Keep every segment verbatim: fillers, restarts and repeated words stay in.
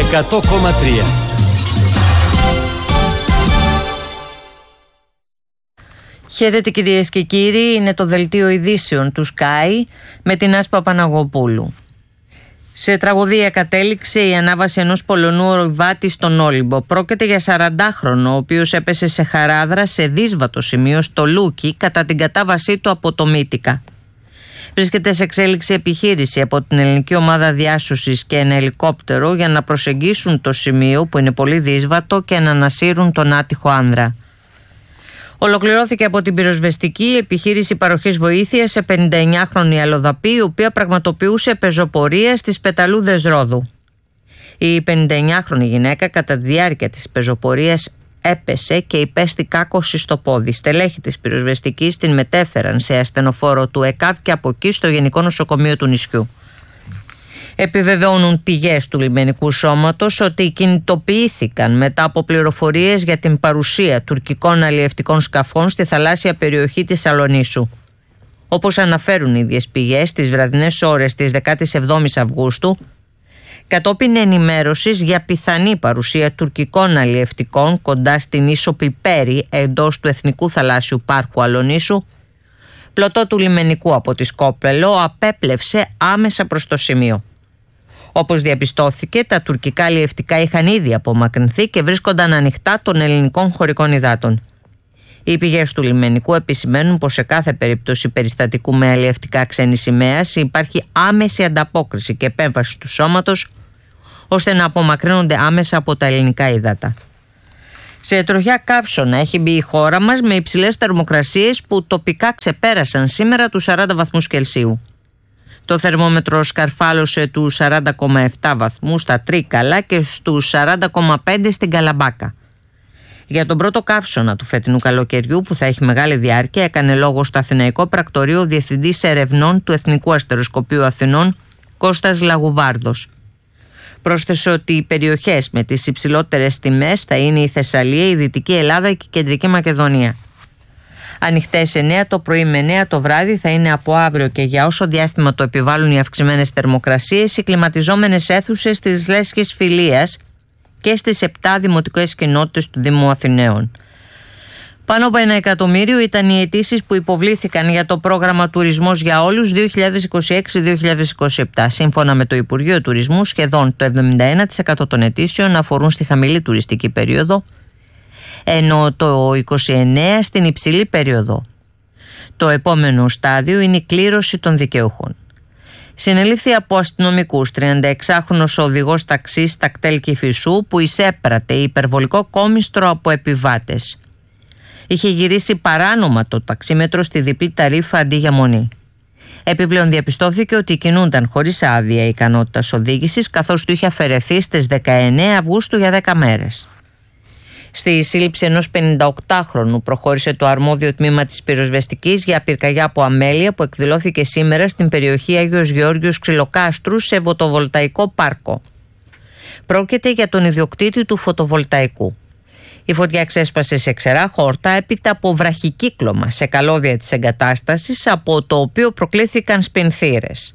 εκατό κόμμα τρία. Χαίρετε κυρίες και κύριοι, είναι το δελτίο ειδήσεων του Sky με την Άσπα Παναγοπούλου. Σε τραγωδία κατέληξε η ανάβαση ενός Πολωνού ορειβάτη στον Όλυμπο. Πρόκειται για σαραντάχρονο, ο οποίος έπεσε σε χαράδρα σε δύσβατο σημείο στο Λούκι κατά την κατάβασή του από το Μύτικα. Βρίσκεται σε εξέλιξη επιχείρηση από την ελληνική ομάδα διάσωσης και ένα ελικόπτερο για να προσεγγίσουν το σημείο που είναι πολύ δύσβατο και να ανασύρουν τον άτυχο άνδρα. Ολοκληρώθηκε από την πυροσβεστική επιχείρηση παροχής βοήθειας σε πενηνταεννιάχρονη αλλοδαπή, η οποία πραγματοποιούσε πεζοπορία στις Πεταλούδες Ρόδου. Η πενηνταεννιάχρονη γυναίκα κατά τη διάρκεια της πεζοπορίας έπεσε και υπέστη κάκωση στο πόδι. Στελέχη της πυροσβεστικής την μετέφεραν σε ασθενοφόρο του ΕΚΑΒ και από εκεί στο Γενικό Νοσοκομείο του νησιού. Επιβεβαιώνουν πηγές του λιμενικού σώματος ότι κινητοποιήθηκαν μετά από πληροφορίες για την παρουσία τουρκικών αλλιευτικών σκαφών στη θαλάσσια περιοχή της Σαλονίσου. Όπως αναφέρουν οι ίδιες πηγές, τις βραδινές ώρες της δεκαεπτά Αυγούστου, κατόπιν ενημέρωσης για πιθανή παρουσία τουρκικών αλλιευτικών κοντά στην ίσο Πιπέρι εντός του Εθνικού Θαλάσσιου Πάρκου Αλονίσου, πλωτό του λιμενικού από τη Σκόπελο απέπλευσε άμεσα προς το σημείο. Όπως διαπιστώθηκε, τα τουρκικά αλλιευτικά είχαν ήδη απομακρυνθεί και βρίσκονταν ανοιχτά των ελληνικών χωρικών υδάτων. Οι πηγές του λιμενικού επισημαίνουν πως σε κάθε περίπτωση περιστατικού με αλλιευτικά ξένης σημαίας υπάρχει άμεση ανταπόκριση και επέμβαση του σώματος ώστε να απομακρύνονται άμεσα από τα ελληνικά ύδατα. Σε τροχιά καύσωνα έχει μπει η χώρα μας με υψηλές θερμοκρασίες που τοπικά ξεπέρασαν σήμερα τους σαράντα βαθμούς Κελσίου. Το θερμόμετρο σκαρφάλωσε τους σαράντα κόμμα επτά βαθμούς στα Τρίκαλα και στους σαράντα κόμμα πέντε στην Καλαμπάκα. Για τον πρώτο καύσωνα του φετινού καλοκαιριού, που θα έχει μεγάλη διάρκεια, έκανε λόγο στο Αθηναϊκό Πρακτορείο ο Διευθυντής Ερευνών του Εθνικού Αστεροσκοπείου Αθηνών, Κώστας Λαγουβάρδος. Πρόσθεσε ότι οι περιοχές με τις υψηλότερες τιμές θα είναι η Θεσσαλία, η Δυτική Ελλάδα και η Κεντρική Μακεδονία. Ανοιχτές εννιά το πρωί με εννιά το βράδυ θα είναι από αύριο και για όσο διάστημα το επιβάλλουν οι αυξημένες θερμοκρασίες οι κλιματιζόμενες αίθουσες της Λέσχης Φιλίας και στις επτά δημοτικές κοινότητες του Δήμου Αθηναίων. Πάνω από ένα εκατομμύριο ήταν οι αιτήσεις που υποβλήθηκαν για το πρόγραμμα Τουρισμός για Όλους δύο χιλιάδες είκοσι έξι δύο χιλιάδες είκοσι επτά. Σύμφωνα με το Υπουργείο Τουρισμού, σχεδόν το εβδομήντα ένα τοις εκατό των αιτήσεων αφορούν στη χαμηλή τουριστική περίοδο, ενώ το είκοσι εννέα τοις εκατό στην υψηλή περίοδο. Το επόμενο στάδιο είναι η κλήρωση των δικαιούχων. Συνελήφθη από αστυνομικούς τριανταεξάχρονος οδηγός ταξί στα κτέλ Κηφισού που εισέπρατε υπερβολικό κόμιστρο από επιβάτες. Είχε γυρίσει παράνομα το ταξίμετρο στη διπλή ταρίφα αντί για μονή. Επιπλέον διαπιστώθηκε ότι κινούνταν χωρίς άδεια ικανότητας οδήγησης, καθώς του είχε αφαιρεθεί στις δεκαεννέα Αυγούστου για δέκα μέρες. Στη σύλληψη ενός πενηνταοκτάχρονου προχώρησε το αρμόδιο τμήμα της πυροσβεστικής για πυρκαγιά από αμέλεια που εκδηλώθηκε σήμερα στην περιοχή Άγιος Γεώργιος Ξυλοκάστρου σε φωτοβολταϊκό πάρκο. Πρόκειται για τον ιδιοκτήτη του φωτοβολταϊκού. Η φωτιά ξέσπασε σε ξερά χόρτα έπειτα από βραχικύκλωμα σε καλώδια της εγκατάστασης, από το οποίο προκλήθηκαν σπινθήρες.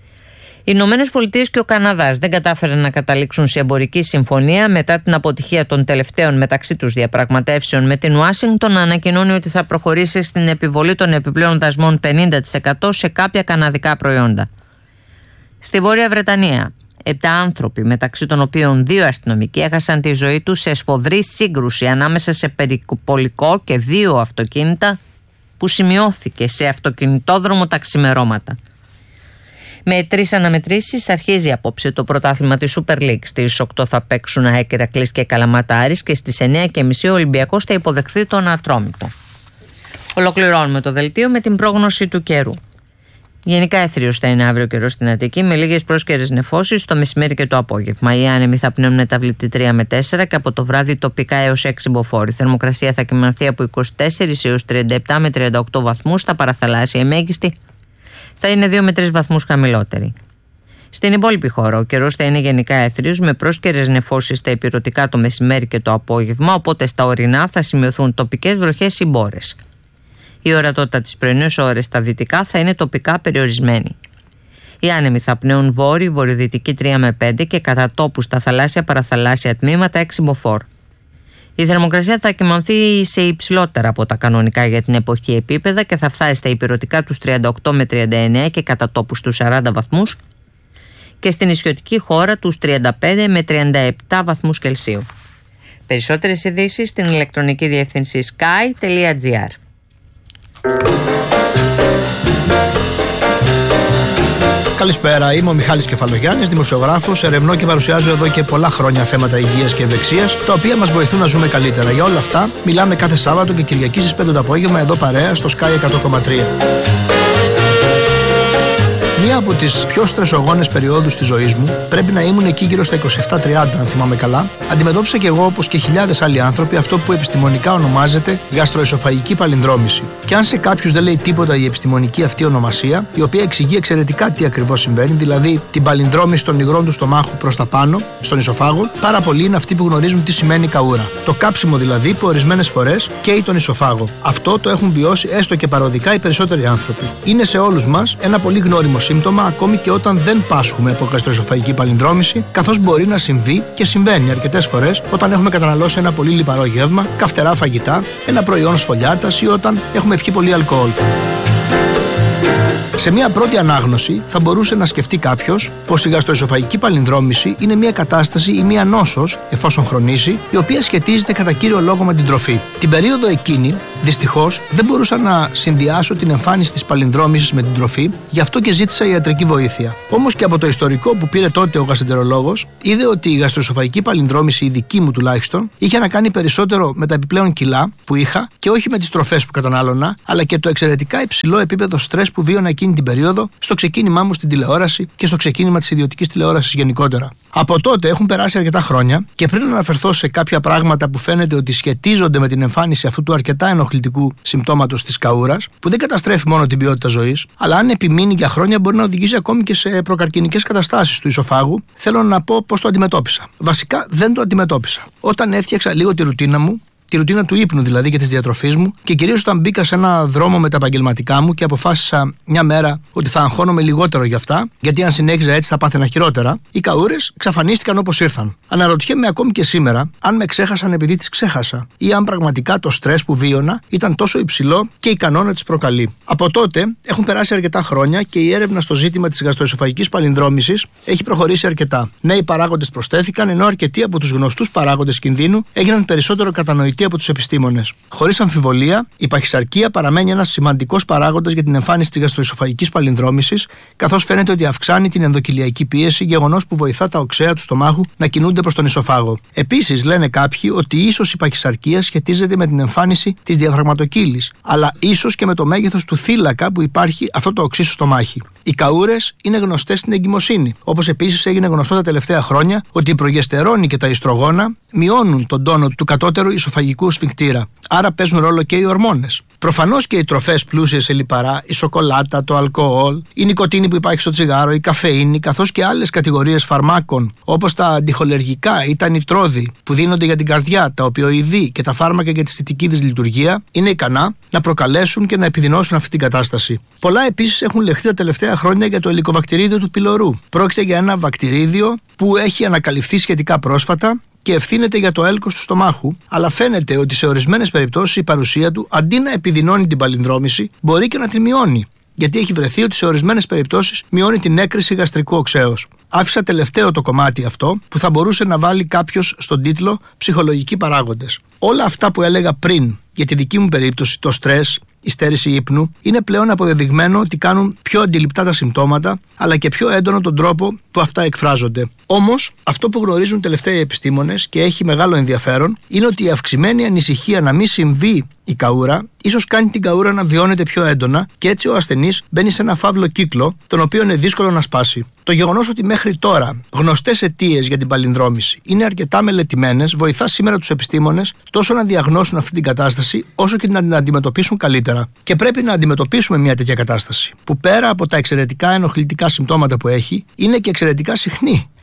Οι Ηνωμένες Πολιτείες και ο Καναδάς δεν κατάφεραν να καταλήξουν σε εμπορική συμφωνία μετά την αποτυχία των τελευταίων μεταξύ τους διαπραγματεύσεων, με την Ουάσιγκτον να ανακοινώνει ότι θα προχωρήσει στην επιβολή των επιπλέον δασμών πενήντα τοις εκατό σε κάποια καναδικά προϊόντα. Στη Βόρεια Βρετανία, επτά άνθρωποι, μεταξύ των οποίων δύο αστυνομικοί, έχασαν τη ζωή τους σε σφοδρή σύγκρουση ανάμεσα σε περιπολικό και δύο αυτοκίνητα που σημειώθηκε σε αυτοκινητόδρομο τα ξημερώματα. Με τρεις αναμετρήσεις αρχίζει απόψε το πρωτάθλημα της Super League. Στις οκτώ θα παίξουν ΑΕΚ Ηρακλής και Καλαματάρης και στις εννιά και μισή ο Ολυμπιακός θα υποδεχθεί τον Ατρόμητο. Ολοκληρώνουμε το δελτίο με την πρόγνωση του καιρού. Γενικά έθριος θα είναι αύριο καιρό στην Αττική, με λίγες πρόσκαιρες νεφώσεις το μεσημέρι και το απόγευμα. Οι άνεμοι θα πνέουν μεταβλητή τρία με τέσσερα και από το βράδυ τοπικά έως έξι μποφόρ. Η θερμοκρασία θα κυμανθεί από είκοσι τέσσερα έως τριάντα επτά με τριάντα οκτώ βαθμούς. Στα παραθαλάσσια η μέγιστη θα είναι δύο με τρεις βαθμούς χαμηλότερη. Στην υπόλοιπη χώρα ο καιρός θα είναι γενικά έθριος με πρόσκαιρες νεφώσεις στα ηπειρωτικά το μεσημέρι και το απόγευμα, οπότε στα ορεινά θα σημειωθούν τοπικές βροχές ή μπόρες. Η ορατότητα τις πρωινές ώρες στα δυτικά θα είναι τοπικά περιορισμένη. Οι άνεμοι θα πνέουν βόρειο, βορειοδυτική τρία με πέντε και κατά τόπου στα θαλάσσια παραθαλάσσια τμήματα έξι μποφόρ. Η θερμοκρασία θα κυμανθεί σε υψηλότερα από τα κανονικά για την εποχή επίπεδα και θα φτάσει στα ηπειρωτικά τους τριάντα οκτώ με τριάντα εννέα και κατά τόπου στους σαράντα βαθμούς και στην νησιωτική χώρα τους τριάντα πέντε με τριάντα επτά βαθμούς Κελσίου. Περισσότερες ειδήσεις στην ηλεκτρονική διεύθυνση sky τελεία gr. Καλησπέρα, είμαι ο Μιχάλης Κεφαλογιάννης, δημοσιογράφος, ερευνώ και παρουσιάζω εδώ και πολλά χρόνια θέματα υγείας και ευεξίας, τα οποία μας βοηθούν να ζούμε καλύτερα. Για όλα αυτά, μιλάμε κάθε Σάββατο και Κυριακή στις πέντε το απόγευμα εδώ παρέα στο Sky εκατό κόμμα τρία. Μία από τις πιο στρεσογόνες περιόδους της ζωής μου, πρέπει να ήμουν εκεί γύρω στα είκοσι επτά τριάντα, αν θυμάμαι καλά, αντιμετώπισα και εγώ, όπως και χιλιάδες άλλοι άνθρωποι, αυτό που επιστημονικά ονομάζεται γαστροεσοφαγική παλινδρόμηση. Και αν σε κάποιους δεν λέει τίποτα η επιστημονική αυτή ονομασία, η οποία εξηγεί εξαιρετικά τι ακριβώς συμβαίνει, δηλαδή την παλινδρόμηση των υγρών του στομάχου προς τα πάνω, στον ισοφάγο, πάρα πολλοί είναι αυτοί που γνωρίζουν τι σημαίνει καούρα. Το κάψιμο δηλαδή που ορισμένες φορές καίει τον ισοφάγο. Αυτό το έχουν βιώσει έστω και παροδικά οι περισσότεροι άνθρωποι. Είναι σε όλους μας ένα πολύ γνώριμο σύμπτωμα, ακόμη και όταν δεν πάσχουμε από γαστροεσοφαγική παλινδρόμηση, καθώς μπορεί να συμβεί και συμβαίνει αρκετές φορές όταν έχουμε καταναλώσει ένα πολύ λιπαρό γεύμα, καυτερά φαγητά, ένα προϊόν σφολιάτας ή όταν έχουμε πιει πολύ αλκοόλ. Σε μια πρώτη ανάγνωση θα μπορούσε να σκεφτεί κάποιος πως η γαστροεσοφαγική παλινδρόμηση είναι μια κατάσταση ή μια νόσος, εφόσον χρονίσει, η οποία σχετίζεται κατά κύριο λόγο με την τροφή. Την περίοδο εκείνη, δυστυχώς, δεν μπορούσα να συνδυάσω την εμφάνιση της παλινδρόμησης με την τροφή, γι' αυτό και ζήτησα ιατρική βοήθεια. Όμως και από το ιστορικό που πήρε τότε ο γαστρεντερολόγος, είδε ότι η γαστροεσοφαγική παλινδρόμηση, η δική μου τουλάχιστον, είχε να κάνει περισσότερο με τα επιπλέον κιλά που είχα και όχι με τις τροφές που κατανάλωνα, αλλά και το εξαιρετικά υψηλό επίπεδο στρες που βίωνα εκείνη την περίοδο στο ξεκίνημά μου στην τηλεόραση και στο ξεκίνημα της ιδιωτικής τηλεόρασης γενικότερα. Από τότε έχουν περάσει αρκετά χρόνια και πριν αναφερθώ σε κάποια πράγματα που φαίνεται ότι σχετίζονται με την εμφάνιση αυτού του αρκετά ενοχλητικού συμπτώματος της καούρας, που δεν καταστρέφει μόνο την ποιότητα ζωής, αλλά αν επιμείνει για χρόνια μπορεί να οδηγήσει ακόμη και σε προκαρκινικές καταστάσεις του ισοφάγου, θέλω να πω πώς το αντιμετώπισα. Βασικά δεν το αντιμετώπισα. Όταν έφτιαξα λίγο τη ρουτίνα μου, τη ρουτίνα του ύπνου δηλαδή και της διατροφής μου, και κυρίως όταν μπήκα σε ένα δρόμο με τα επαγγελματικά μου και αποφάσισα μια μέρα ότι θα αγχώνομαι λιγότερο για αυτά, γιατί αν συνέχιζα έτσι θα πάθαινα χειρότερα, οι καούρες εξαφανίστηκαν όπως ήρθαν. Αναρωτιέμαι ακόμη και σήμερα αν με ξέχασαν επειδή τις ξέχασα ή αν πραγματικά το στρες που βίωνα ήταν τόσο υψηλό και ικανό να τις προκαλεί. Από τότε έχουν περάσει αρκετά χρόνια και η έρευνα στο ζήτημα της γαστροεσοφαγικής παλινδρόμησης έχει προχωρήσει αρκετά. Νέοι παράγοντες προσθέθηκαν, ενώ αρκετοί από τους γνωστούς παράγοντες κινδύνου έγιναν περισσότερο κατανοητοί από τους επιστήμονες. Χωρίς αμφιβολία, η παχυσαρκία παραμένει ένας σημαντικός παράγοντας για την εμφάνιση της γαστροεσοφαγικής παλινδρόμησης, καθώς φαίνεται ότι αυξάνει την ενδοκυλιακή πίεση, γεγονός που βοηθά τα οξέα του στομάχου να κινούνται προς τον ισοφάγο. Επίσης, λένε κάποιοι ότι ίσως η παχυσαρκία σχετίζεται με την εμφάνιση της διαφραγματοκύλης, αλλά ίσως και με το μέγεθος του θύλακα που υπάρχει αυτό το οξύ στο στομάχι. Οι καούρες είναι γνωστές στην εγκυμοσύνη, όπως επίσης έγινε γνωστό τα τελευταία χρόνια ότι η προγεστερόνη και τα ιστρογόνα μειώνουν τον τόνο του κατώτερου ισοφαγικού σφιγκτήρα. Άρα παίζουν ρόλο και οι ορμόνες. Προφανώς και οι τροφές πλούσιες σε λιπαρά, η σοκολάτα, το αλκοόλ, η νικοτίνη που υπάρχει στο τσιγάρο, η καφεΐνη, καθώς και άλλες κατηγορίες φαρμάκων όπως τα αντιχολεργικά ή τα νητρόδη που δίνονται για την καρδιά, τα οπιοειδή και τα φάρμακα για τη αισθητική της λειτουργία είναι ικανά να προκαλέσουν και να επιδεινώσουν αυτή την κατάσταση. Πολλά επίσης έχουν λεχθεί τα τελευταία χρόνια για το ελικοβακτηρίδιο του πυλωρού. Πρόκειται για ένα βακτηρίδιο που έχει ανακαλυφθεί σχετικά πρόσφατα και ευθύνεται για το έλκος του στομάχου, αλλά φαίνεται ότι σε ορισμένες περιπτώσεις η παρουσία του αντί να επιδεινώνει την παλινδρόμηση, μπορεί και να τη μειώνει. Γιατί έχει βρεθεί ότι σε ορισμένες περιπτώσεις μειώνει την έκρηση γαστρικού οξέως. Άφησα τελευταίο το κομμάτι αυτό που θα μπορούσε να βάλει κάποιος στον τίτλο «Ψυχολογικοί παράγοντες». Όλα αυτά που έλεγα πριν για τη δική μου περίπτωση, το στρες, η στέρηση ύπνου, είναι πλέον αποδεδειγμένο ότι κάνουν πιο αντιληπτά τα συμπτώματα, αλλά και πιο έντονο τον τρόπο που αυτά εκφράζονται. Όμως, αυτό που γνωρίζουν τελευταίοι επιστήμονες και έχει μεγάλο ενδιαφέρον είναι ότι η αυξημένη ανησυχία να μην συμβεί η καούρα ίσως κάνει την καούρα να βιώνεται πιο έντονα και έτσι ο ασθενής μπαίνει σε ένα φαύλο κύκλο, τον οποίο είναι δύσκολο να σπάσει. Το γεγονός ότι μέχρι τώρα γνωστές αιτίες για την παλινδρόμηση είναι αρκετά μελετημένες βοηθά σήμερα τους επιστήμονες τόσο να διαγνώσουν αυτή την κατάσταση όσο και να την αντιμετωπίσουν καλύτερα. Και πρέπει να αντιμετωπίσουμε μια τέτοια κατάσταση που πέρα από τα εξαιρετικά ενοχλητικά συμπτώματα που έχει, είναι και εξαιρετικά συχνή.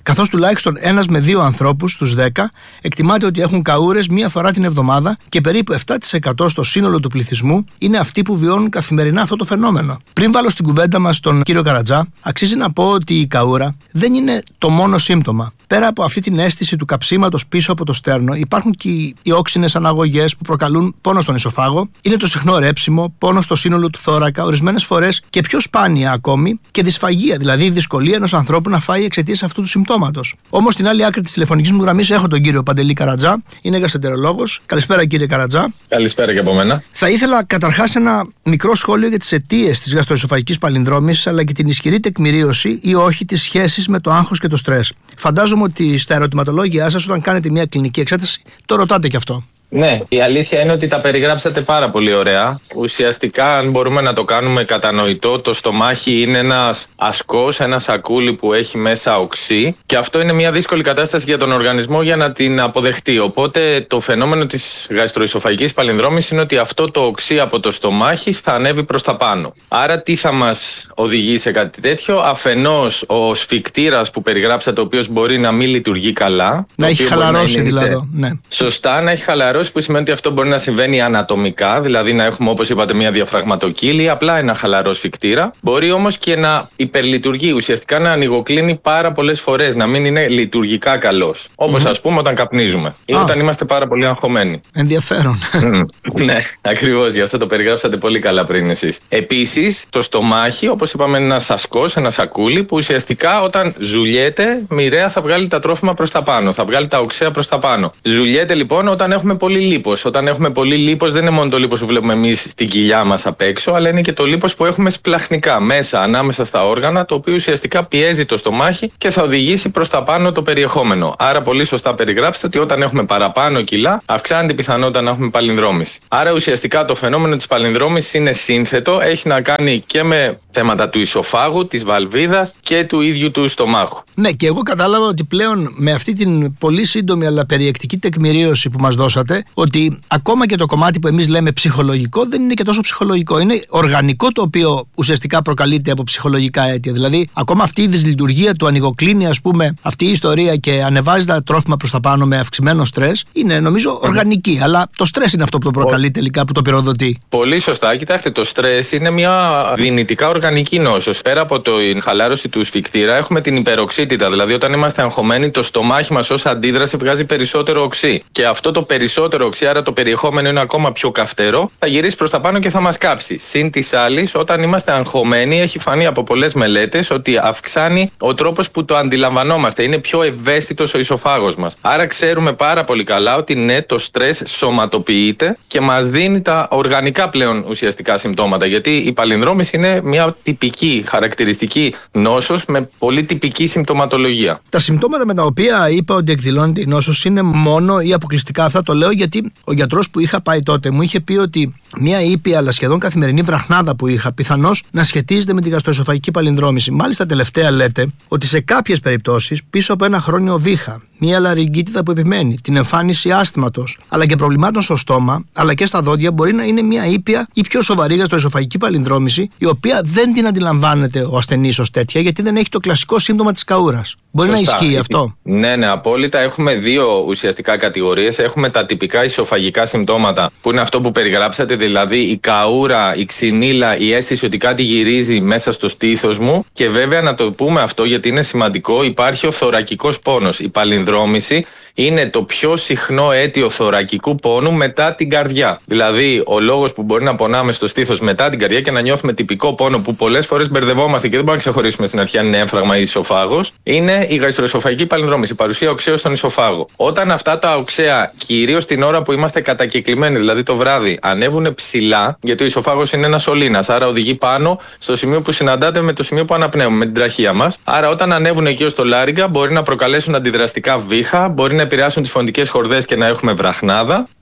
καθώς τουλάχιστον ένας με δύο ανθρώπους στους δέκα εκτιμάται ότι έχουν καούρες μία φορά την εβδομάδα και περίπου επτά τοις εκατό στο σύνολο του πληθυσμού είναι αυτοί που βιώνουν καθημερινά αυτό το φαινόμενο. Πριν βάλω στην κουβέντα μας τον κύριο Καρατζά, αξίζει να πω ότι η καούρα δεν είναι το μόνο σύμπτωμα. Πέρα από αυτή την αίσθηση του καψίματος πίσω από το στέρνο, υπάρχουν και οι όξινες αναγωγές που προκαλούν πόνο στον ισοφάγο, είναι το συχνό ρέψιμο, πόνο στο σύνολο του θώρακα, ορισμένες φορές και πιο σπάνια ακόμη και δυσφαγία, δηλαδή η δυσκολία ενός ανθρώπου να φάει εξαιτίας αυτού του συμπτώματος. Όμως στην άλλη άκρη της τηλεφωνικής μου γραμμής έχω τον κύριο Παντελή Καρατζά, είναι γαστρεντερολόγος. Καλησπέρα κύριε Καρατζά. Καλησπέρα και από μένα. Θα ήθελα καταρχάς ένα μικρό σχόλιο για τις αιτίες της γαστροεσοφαγικής παλινδρόμησης αλλά και την ισχυρή τεκμηρίωση ή όχι της σχέσης με το άγχος και το στρες. Φαντάζομαι ότι στα ερωτηματολόγια σας, όταν κάνετε μια κλινική εξέταση, το ρωτάτε και αυτό. Ναι, η αλήθεια είναι ότι τα περιγράψατε πάρα πολύ ωραία. Ουσιαστικά, αν μπορούμε να το κάνουμε κατανοητό, το στομάχι είναι ένας ασκός, ένα σακούλι που έχει μέσα οξύ και αυτό είναι μια δύσκολη κατάσταση για τον οργανισμό για να την αποδεχτεί. Οπότε το φαινόμενο της γαστροεσοφαγικής παλινδρόμησης είναι ότι αυτό το οξύ από το στομάχι θα ανέβει προς τα πάνω. Άρα τι θα μας οδηγεί σε κάτι τέτοιο? Αφενός ο σφικτήρας που περιγράψατε, ο οποίος μπορεί να μην λειτουργεί καλά. Να έχει χαλαρώσει δηλαδή. Ναι. Σωστά, να έχει χαλαρώσει. Που σημαίνει ότι αυτό μπορεί να συμβαίνει ανατομικά, δηλαδή να έχουμε, όπως είπατε, μια διαφραγματοκύλη ή απλά ένα χαλαρό σφικτήρα. Μπορεί όμως και να υπερλειτουργεί, ουσιαστικά να ανοιγοκλίνει πάρα πολλές φορές, να μην είναι λειτουργικά καλός. Όπως mm-hmm. ας πούμε όταν καπνίζουμε ή ah. όταν είμαστε πάρα πολύ αγχωμένοι. Ενδιαφέρον. Ναι, ακριβώς, γι' αυτό το περιγράψατε πολύ καλά πριν εσείς. Επίσης, το στομάχι, όπως είπαμε, είναι ένα ασκός, ένα σακούλι που ουσιαστικά όταν ζουλιέται, μοιραία θα βγάλει τα τρόφιμα προς τα πάνω, θα βγάλει τα οξέα προς τα πάνω. Ζουλιέται λοιπόν όταν έχουμε πολύ λίπος. Όταν έχουμε πολύ λίπος, δεν είναι μόνο το λίπος που βλέπουμε εμείς στην κοιλιά μας απ' έξω, αλλά είναι και το λίπος που έχουμε σπλαχνικά μέσα, ανάμεσα στα όργανα, το οποίο ουσιαστικά πιέζει το στομάχι και θα οδηγήσει προς τα πάνω το περιεχόμενο. Άρα, πολύ σωστά περιγράψετε ότι όταν έχουμε παραπάνω κιλά, αυξάνεται η πιθανότητα να έχουμε παλινδρόμηση. Άρα, ουσιαστικά το φαινόμενο της παλινδρόμησης είναι σύνθετο, έχει να κάνει και με θέματα του ισοφάγου, της βαλβίδας και του ίδιου του στομάχου. Ναι, και εγώ κατάλαβα ότι πλέον με αυτή την πολύ σύντομη αλλά περιεκτική τεκμηρίωση που μας δώσατε, ότι ακόμα και το κομμάτι που εμείς λέμε ψυχολογικό δεν είναι και τόσο ψυχολογικό. Είναι οργανικό, το οποίο ουσιαστικά προκαλείται από ψυχολογικά αίτια. Δηλαδή, ακόμα αυτή η δυσλειτουργία του ανοιγοκλίνει, ας πούμε, αυτή η ιστορία και ανεβάζει τα τρόφιμα προς τα πάνω με αυξημένο στρες, είναι νομίζω οργανική. Αλλά το στρες είναι αυτό που το προκαλεί τελικά, που το πυροδοτεί. Πολύ σωστά. Κοιτάξτε, το στρες είναι μια δυνητικά οργανική νόσος. Πέρα από την χαλάρωση του σφικτήρα, έχουμε την υπεροξύτητα. Δηλαδή, όταν είμαστε αγχωμένοι, το στομάχι μας ως αντίδραση βγάζει περισσότερο οξύ. Και αυτό το περισσότερο οξύ, άρα το περιεχόμενο είναι ακόμα πιο καυτερό, θα γυρίσει προς τα πάνω και θα μας κάψει. Συν της άλλης, όταν είμαστε αγχωμένοι, έχει φανεί από πολλές μελέτες ότι αυξάνει ο τρόπος που το αντιλαμβανόμαστε. Είναι πιο ευαίσθητος ο ισοφάγος μας. Άρα, ξέρουμε πάρα πολύ καλά ότι ναι, το στρες σωματοποιείται και μας δίνει τα οργανικά πλέον ουσιαστικά συμπτώματα. Γιατί η παλινδρόμηση είναι μια τυπική, χαρακτηριστική νόσος με πολύ τυπική συμπτωματολογία. Τα συμπτώματα με τα οποία είπα ότι εκδηλώνεται η νόσος είναι μόνο ή αποκλειστικά αυτά? Το λέω γιατί ο γιατρός που είχα πάει τότε μου είχε πει ότι μια ήπια αλλά σχεδόν καθημερινή βραχνάδα που είχα πιθανώς να σχετίζεται με τη γαστροεσοφαγική παλινδρόμηση. Μάλιστα, τελευταία λέτε ότι σε κάποιες περιπτώσεις, πίσω από ένα χρόνιο βήχα, μια λαρυγγίτιδα που επιμένει, την εμφάνιση άσθματος αλλά και προβλημάτων στο στόμα αλλά και στα δόντια, μπορεί να είναι μια ήπια ή πιο σοβαρή γαστροεσοφαγική παλινδρόμηση, η οποία δεν την αντιλαμβάνεται ο ασθενής ως τέτοια, γιατί δεν έχει το κλασικό σύμπτωμα της καούρας. Μπορεί Σωστά. να ισχύει αυτό? Ναι, ναι, απόλυτα. Έχουμε δύο ουσιαστικά κατηγορίες. Έχουμε τα τυπικά ισοφαγικά συμπτώματα, που είναι αυτό που περιγράψατε, δηλαδή η καούρα, η ξυνήλα, η αίσθηση ότι κάτι γυρίζει μέσα στο στήθος μου. Και βέβαια, να το πούμε αυτό γιατί είναι σημαντικό, υπάρχει ο θωρακικός πόνος. Η παλινδρόμηση είναι το πιο συχνό αίτιο θωρακικού πόνου μετά την καρδιά. Δηλαδή, ο λόγος που μπορεί να πονάμε στο στήθος μετά την καρδιά και να νιώθουμε τυπικό πόνο, που πολλές φορές μπερδευόμαστε και δεν μπορούμε να ξεχωρίσουμε στην αρχή αν είναι έμφραγμα ή ισοφάγος, είναι η γαστροεσοφαγική παλινδρόμηση, η παρουσία οξέως στον ισοφάγο. Όταν αυτά τα οξέα, κυρίως την ώρα που είμαστε κατακεκλημένοι, δηλαδή το βράδυ, ανέβουν ψηλά, γιατί ο ισοφάγος είναι ένας σωλήνας, άρα οδηγεί πάνω στο σημείο που συναντάται με το σημείο που αναπνέουμε, με την τραχεία μας. Άρα, όταν ανέβουν εκεί ως το λάριγγα, μπορεί να προκαλέσουν αντιδραστικά βήχα, μπορεί να επηρεάσουν τις φωνητικές χορδές και να έχουμε βραχνάδα.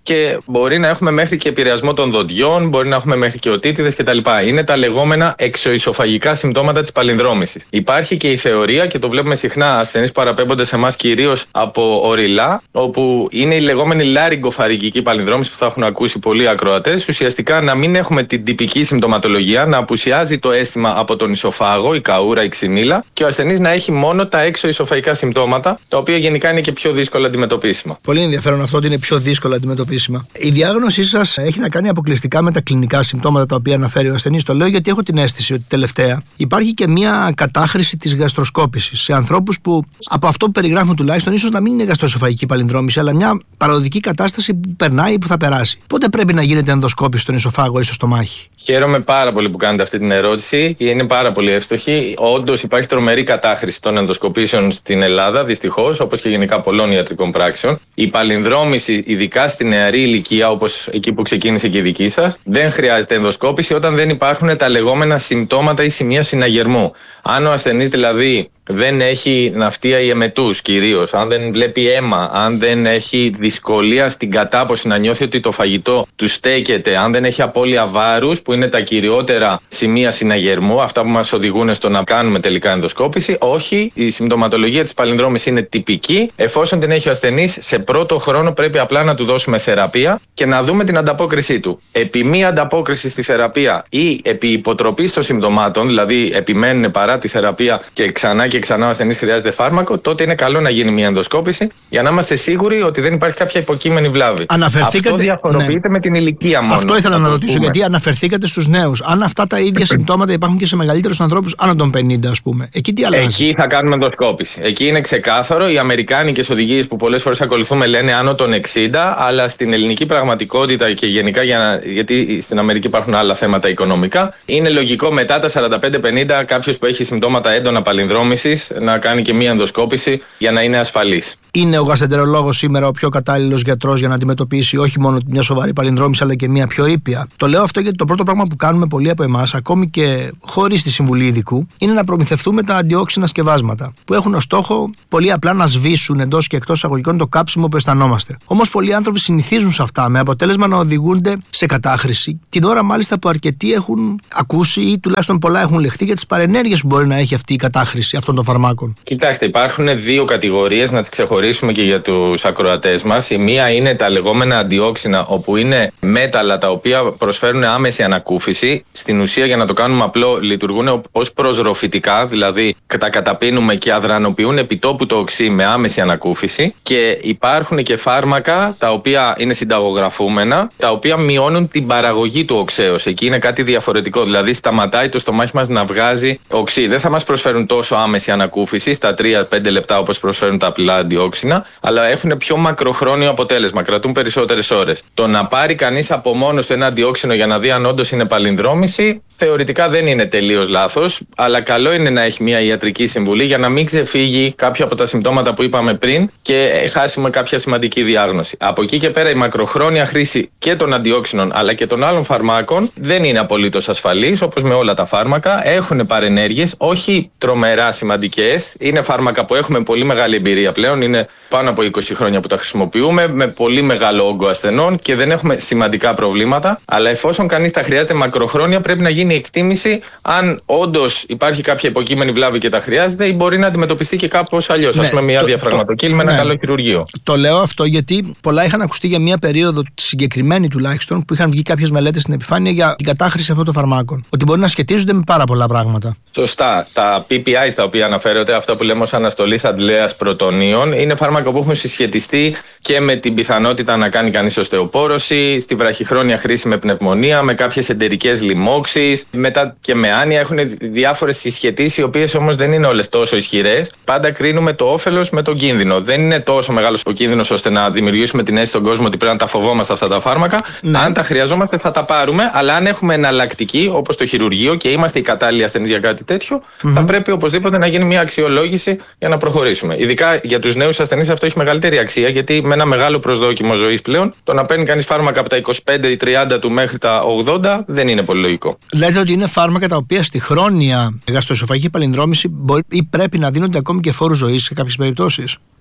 και μπορεί να έχουμε μέχρι και επηρεασμό των δοντιών, μπορεί να έχουμε μέχρι και οτίτιδες κτλ. Είναι τα λεγόμενα εξωεισοφαγικά συμπτώματα της παλινδρόμησης. Υπάρχει και η θεωρία, και το βλέπουμε συχνά, ασθενείς παραπέμπονται σε εμάς κυρίως από οριλά, όπου είναι η λεγόμενη λάριγκοφαρυγγική παλινδρόμηση που θα έχουν ακούσει πολλοί ακροατές. Ουσιαστικά να μην έχουμε την τυπική συμπτωματολογία, να απουσιάζει το αίσθημα από τον ισοφάγο, η καούρα, η ξυνήλα, και ο ασθενής να έχει μόνο τα εξωεισοφαγικά συμπτώματα, τα οποία γενικά είναι και πιο δύσκολα αντιμετωπίσιμα. Πολύ ενδιαφέρον αυτό ότι είναι πιο δύσκολα αντιμετωπίσιμα. Η διάγνωσή σας έχει να κάνει αποκλειστικά με τα κλινικά συμπτώματα τα οποία αναφέρει ο ασθενής. Το λέω γιατί έχω την αίσθηση ότι τελευταία υπάρχει και μια κατάχρηση της γαστροσκόπησης σε ανθρώπους που από αυτό που περιγράφουν τουλάχιστον ίσως να μην είναι γαστροεσοφαγική παλινδρόμηση, αλλά μια παροδική κατάσταση που περνάει ή που θα περάσει. Πότε πρέπει να γίνεται ενδοσκόπηση στον ισοφάγο ή στο στομάχι? Χαίρομαι πάρα πολύ που κάνετε αυτή την ερώτηση και είναι πάρα πολύ εύστοχη. Όντως υπάρχει τρομερή κατάχρηση των ενδοσκοπήσεων στην Ελλάδα, δυστυχώς, όπως και γενικά πολλών ιατρικών πράξεων. Η παλινδρόμηση, ειδικά στη νεαρή ηλικία, όπως εκεί που ξεκίνησε και η δική σας, δεν χρειάζεται ενδοσκόπηση όταν δεν υπάρχουν τα λεγόμενα συμπτώματα ή σημεία συναγερμού. Αν ο ασθενής δηλαδή δεν έχει ναυτία ή εμετούς κυρίως, αν δεν βλέπει αίμα, αν δεν έχει δυσκολία στην κατάποση να νιώθει ότι το φαγητό του στέκεται, αν δεν έχει απώλεια βάρους, που είναι τα κυριότερα σημεία συναγερμού, αυτά που μας οδηγούν στο να κάνουμε τελικά ενδοσκόπηση, όχι, η συμπτωματολογία της παλινδρόμησης είναι τυπική. Εφόσον την έχει ο ασθενής, σε πρώτο χρόνο πρέπει απλά να του δώσουμε θεραπεία και να δούμε την ανταπόκρισή του. Επί μη ανταπόκριση στη θεραπεία ή επί υποτροπής των συμπτωμάτων, δηλαδή επιμένουν παρά τη θεραπεία και ξανά και ξανά ο ασθενής χρειάζεται φάρμακο, τότε είναι καλό να γίνει μια ενδοσκόπηση για να είμαστε σίγουροι ότι δεν υπάρχει κάποια υποκείμενη βλάβη. Αναφερθήκατε... Αυτό διαφοροποιείται, ναι, με την ηλικία μόνο. Αυτό ήθελα να, να ρωτήσω, πούμε. Γιατί αναφερθήκατε στους νέους. Αν αυτά τα ίδια συμπτώματα υπάρχουν και σε μεγαλύτερους ανθρώπους άνω των πενήντα, ας πούμε, εκεί τι αλλάζει? Εκεί θα κάνουμε ενδοσκόπηση. Εκεί είναι ξεκάθαρο. Οι αμερικάνικες οδηγίες που πολλές φορές ακολουθούμε λένε άνω των εξήντα, αλλά στην ελληνική πραγματικότητα και γενικά, για να... γιατί στην Αμερική υπάρχουν άλλα θέματα οικονομικά, είναι λογικό μετά τα σαράντα πέντε πενήντα κάποιος που έχει συμπτώματα έντονα παλινδρόμησης να κάνει και μία ενδοσκόπηση για να είναι ασφαλής. Είναι ο γαστρεντερολόγος σήμερα ο πιο κατάλληλος γιατρός για να αντιμετωπίσει όχι μόνο μια σοβαρή παλινδρόμηση, αλλά και μια πιο ήπια? Το λέω αυτό γιατί το πρώτο πράγμα που κάνουμε πολλοί από εμάς, ακόμη και χωρίς τη συμβουλή ειδικού, είναι να προμηθευτούμε τα αντιόξινα σκευάσματα, που έχουν ως στόχο πολύ απλά να σβήσουν εντός και εκτός εισαγωγικών το κάψιμο που αισθανόμαστε. Όμως πολλοί άνθρωποι συνηθίζουν σε αυτά, με αποτέλεσμα να οδηγούνται σε κατάχρηση, την ώρα μάλιστα που αρκετοί έχουν ακούσει ή τουλάχιστον πολλά έχουν λεχθεί για τις παρενέργειες που μπορεί να έχει αυτή η κατάχρηση αυτών των φαρμάκων. Κοιτάξτε, υπάρχουν δύο κατηγορίες, να τις ξεχωρίσουμε και για τους ακροατές μας. Η μία είναι τα λεγόμενα αντιόξινα, όπου είναι μέταλλα τα οποία προσφέρουν άμεση ανακούφιση. Στην ουσία, για να το κάνουμε απλό, λειτουργούν ως προσροφητικά, δηλαδή τα καταπίνουμε και αδρανοποιούν επιτόπου το οξύ με άμεση ανακούφιση. Και υπάρχουν και φάρμακα τα οποία είναι συνταγογραφούμενα, τα οποία μειώνουν την παραγωγή του οξέως. Εκεί είναι κάτι διαφορετικό, δηλαδή σταματάει το στομάχι μας να βγάζει οξύ. Δεν θα μας προσφέρουν τόσο άμεση ανακούφιση στα τρία με πέντε λεπτά όπως προσφέρουν τα απλά αντιόξινα, αλλά έχουν πιο μακροχρόνιο αποτέλεσμα, κρατούν περισσότερες ώρες. Το να πάρει κανείς από μόνος του ένα αντιόξινο για να δει αν όντως είναι παλινδρόμηση, θεωρητικά δεν είναι τελείως λάθος, αλλά καλό είναι να έχει μια ιατρική συμβουλή για να μην ξεφύγει κάποια από τα συμπτώματα που είπαμε πριν και χάσουμε κάποια σημαντική διάγνωση. Από εκεί και πέρα, η μακροχρόνια χρήση και των αντιόξινων αλλά και των άλλων φαρμάκων δεν είναι απολύτως ασφαλής, όπως με όλα τα φάρμακα. Έχουν παρενέργειες, όχι τρομερά σημαντικές. Είναι φάρμακα που έχουμε πολύ μεγάλη εμπειρία πλέον, είναι πάνω από είκοσι χρόνια που τα χρησιμοποιούμε, με πολύ μεγάλο όγκο ασθενών και δεν έχουμε σημαντικά προβλήματα. Αλλά εφόσον κανείς τα χρειάζεται μακροχρόνια, πρέπει να γίνει εκτίμηση αν όντως υπάρχει κάποια υποκείμενη βλάβη και τα χρειάζεται, ή μπορεί να αντιμετωπιστεί και κάπως αλλιώς. Ναι, ας πούμε, μια διαφραγματοκύλη με ένα ναι. καλό χειρουργείο. Το λέω αυτό γιατί πολλά είχαν ακουστεί για μια περίοδο συγκεκριμένη τουλάχιστον, που είχαν βγει κάποιες μελέτες στην επιφάνεια για την κατάχρηση αυτών των φαρμάκων. Ότι μπορεί να σχετίζονται με πάρα πολλά πράγματα. Σωστά. Τα πι πι άι τα οποία αναφέρονται, αυτά που λέμε ως αναστολής αντλέας πρωτονίων, είναι φάρμακα που έχουν συσχετιστεί και με την πιθανότητα να κάνει κανείς οστεοπόρωση, στη βραχυχρόνια χρήση με πνευμονία, με κάποιες εντερικές λοιμώξεις, μετά και με άνοια. Έχουν διάφορες συσχετήσεις, οι οποίες όμως δεν είναι όλες τόσο ισχυρές. Πάντα κρίνουμε το όφελος με τον κίνδυνο. Δεν είναι τόσο μεγάλος ο κίνδυνος ώστε να δημιουργήσουμε την αίσθηση στον κόσμο ότι πρέπει να τα φοβόμαστε αυτά τα φάρμακα. Ναι. Αν τα χρειαζόμαστε, θα τα πάρουμε, αλλά αν έχουμε εναλλακτική, όπως το χειρουργείο, και είμαστε οι κατάλληλοι ασθενείς για κάτι τέτοιο, mm-hmm. θα πρέπει οπωσδήποτε να γίνει μια αξιολόγηση για να προχωρήσουμε. Ειδικά για τους νέους ασθενείς αυτό έχει μεγαλύτερη αξία, γιατί με ένα μεγάλο προσδόκιμο ζωής πλέον, το να παίρνει κανείς φάρμακα από τα είκοσι πέντε ή τριάντα του μέχρι τα ογδόντα δεν είναι πολύ λογικό. Λέτε ότι είναι φάρμακα τα οποία στη χρόνια γαστροεσοφαγική παλινδρόμηση μπορεί ή πρέπει να δίνονται ακόμη και φόρου ζωής σε κάποιες περιπτώσεις.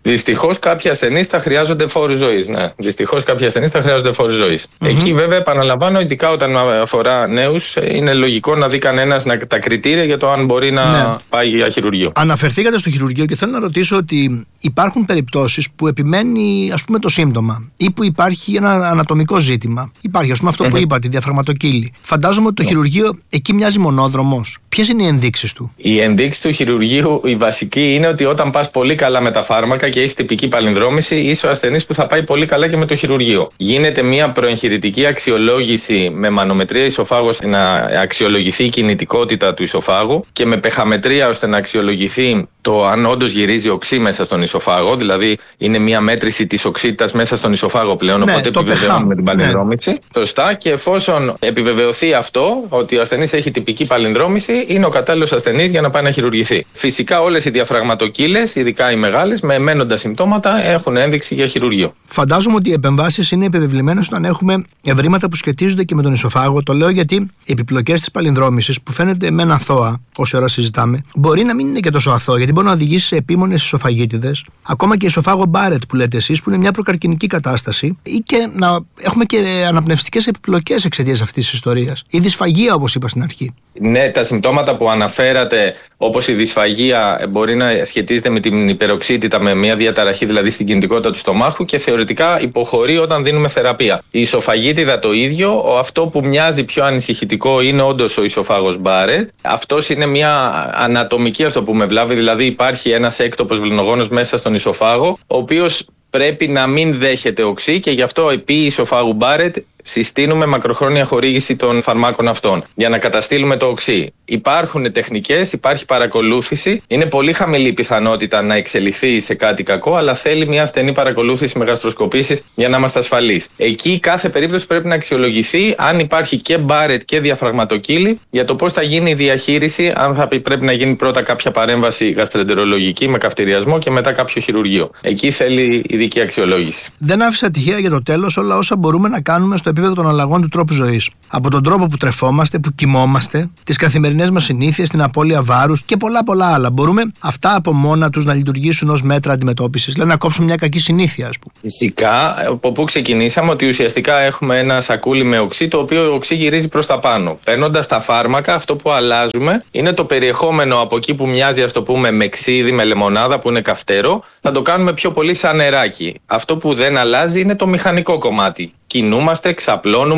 Δυστυχώς κάποιοι ασθενείς θα χρειάζονται φόρους ζωής. Ναι. Δυστυχώς κάποιοι ασθενείς θα χρειάζονται φόρους ζωής. Mm-hmm. Εκεί βέβαια επαναλαμβάνω, ειδικά όταν αφορά νέους, είναι λογικό να δει κανένας τα κριτήρια για το αν μπορεί να ναι. πάει για χειρουργείο. Αναφερθήκατε στο χειρουργείο και θέλω να ρωτήσω ότι υπάρχουν περιπτώσεις που επιμένει ας πούμε το σύμπτωμα ή που υπάρχει ένα ανατομικό ζήτημα. Υπάρχει ας πούμε αυτό mm-hmm. που είπατε, διαφραγματοκύλη. Φαντάζομαι ότι το yeah. χειρουργείο εκεί μοιάζει μονόδρομος. Ποιες είναι οι ενδείξεις του? Η ενδείξη του χειρουργείου, η βασική, είναι ότι όταν πας πολύ καλά με τα φάρμακα και έχεις τυπική παλινδρόμηση, είσαι ο ασθενής που θα πάει πολύ καλά και με το χειρουργείο. Γίνεται μια προεγχειρητική αξιολόγηση με μανομετρία ισοφάγος να αξιολογηθεί η κινητικότητα του ισοφάγου και με πεχαμετρία ώστε να αξιολογηθεί το αν όντως γυρίζει οξύ μέσα στον ισοφάγο. Δηλαδή είναι μια μέτρηση της οξύτητας μέσα στον ισοφάγο πλέον. Ναι, οπότε επιβεβαιώνουμε την παλινδρόμηση. Ναι. Σωστά. Και εφόσον επιβεβαιωθεί αυτό, ότι ο ασθενής έχει τυπική παλινδρόμηση, είναι ο κατάλληλος ασθενής για να πάει να χειρουργηθεί. Φυσικά όλες οι διαφραγματοκύλες, ειδικά οι μεγάλες, με εμένοντα συμπτώματα, έχουν ένδειξη για χειρουργείο. Φαντάζομαι ότι οι επεμβάσεις είναι επιβεβλημένες όταν έχουμε ευρήματα που σχετίζονται και με τον ισοφάγο. Το λέω γιατί οι επιπλοκές της παλινδρόμησης, που φαίνεται εμένα αθώα, όση ώρα συζητάμε, μπορεί να μην είναι και τόσο αθώα, γιατί μπορεί να οδηγήσει σε επίμονες ισοφαγίτιδες, ακόμα και ισοφάγο Μπάρετ που λέτε εσείς, που είναι μια προκαρκινική κατάσταση, ή και να έχουμε και αναπνευστικές επιπλοκές εξαιτίας αυτής της ιστορίας. Η δυσφαγία, όπως είπα στην αρχή. Ναι, τα συμπτώματα που αναφέρατε, όπως η δυσφαγία, μπορεί να σχετίζεται με την υπεροξύτητα, με μια διαταραχή δηλαδή στην κινητικότητα του στομάχου και θεωρητικά υποχωρεί όταν δίνουμε θεραπεία. Η ισοφαγίτιδα το ίδιο. Αυτό που μοιάζει πιο ανησυχητικό είναι όντως ο ισοφάγος Μπάρετ. Αυτός είναι μια ανατομική, ας το πούμε, βλάβη, δηλαδή υπάρχει ένας έκτοπος βληνογόνος μέσα στον ισοφάγο, ο οποίος πρέπει να μην δέχεται οξύ και γι' αυτό επί ισοφάγου Μπάρετ συστήνουμε μακροχρόνια χορήγηση των φαρμάκων αυτών για να καταστήλουμε το οξύ. Υπάρχουν τεχνικές, υπάρχει παρακολούθηση. Είναι πολύ χαμηλή η πιθανότητα να εξελιχθεί σε κάτι κακό, αλλά θέλει μια στενή παρακολούθηση με γαστροσκοπήσεις για να είμαστε ασφαλείς. Εκεί κάθε περίπτωση πρέπει να αξιολογηθεί αν υπάρχει και Μπάρετ και διαφραγματοκύλη για το πώς θα γίνει η διαχείριση, αν θα πρέπει να γίνει πρώτα κάποια παρέμβαση γαστρεντερολογική με καυτηριασμό και μετά κάποιο χειρουργείο. Εκεί θέλει ειδική αξιολόγηση. Δεν άφησα τυχαία για το τέλος όλα όσα μπορούμε να κάνουμε στο επίπεδο των αλλαγών του τρόπου ζωής. Από τον τρόπο που τρεφόμαστε, που κοιμόμαστε, τις καθημερινές μας συνήθειες, την απώλεια βάρους και πολλά πολλά άλλα. Μπορούμε αυτά από μόνα τους να λειτουργήσουν ως μέτρα αντιμετώπισης, δηλαδή να κόψουμε μια κακή συνήθεια, ας πούμε? Φυσικά, από πού ξεκινήσαμε, ότι ουσιαστικά έχουμε ένα σακούλι με οξύ, το οποίο οξύ γυρίζει προς τα πάνω. Παίρνοντας τα φάρμακα, αυτό που αλλάζουμε είναι το περιεχόμενο από εκεί που μοιάζει, ας το πούμε, με ξύδι, με λεμονάδα που είναι καυτερό, θα το κάνουμε πιο πολύ σαν νεράκι. Αυτό που δεν αλλάζει είναι το μηχανικό κομμάτι. Κινούμαστε, ξαπλώνουμε.